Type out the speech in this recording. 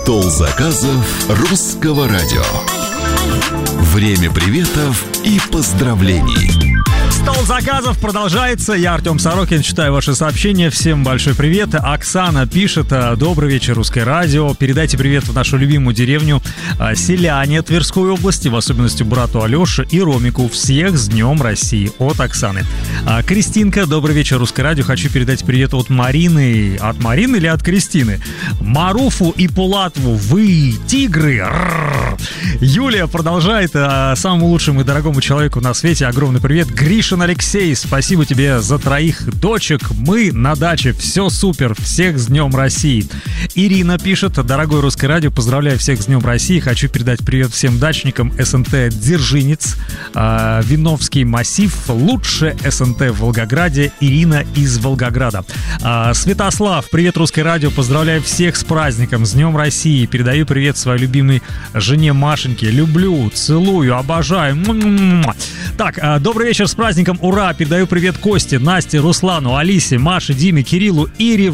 Стол заказов русского радио. Время приветов и поздравлений. Стол заказов продолжается. Я Артем Сорокин, читаю ваши сообщения. Всем большой привет. Оксана пишет: добрый вечер, русское радио. Передайте привет в нашу любимую деревню Селяне Тверской области, в особенности брату Алёше и Ромику. Всех с Днем России. От Оксаны. Кристинка: добрый вечер, русское радио. Хочу передать привет от Марины. От Марины или от Кристины? Маруфу и Пулатову. Вы тигры. Юлия продолжает: самому лучшему и дорогому человеку на свете огромный привет. Гришин Алексей, спасибо тебе за 3 дочек. Мы на даче, все супер, всех с Днем России. Ирина пишет: дорогой русское радио, поздравляю всех с Днем России. Хочу передать привет всем дачникам СНТ Дзержинец, Виновский массив, лучшее СНТ в Волгограде. Ирина из Волгограда. Святослав: привет, русское радио, поздравляю всех с праздником, с Днем России. Передаю привет своей любимой жене Машеньке. Люблю, целую, обожаю. Так, добрый вечер, с праздником, ура! Передаю привет Косте, Насте, Руслану, Алисе, Маше, Диме, Кириллу, Ире,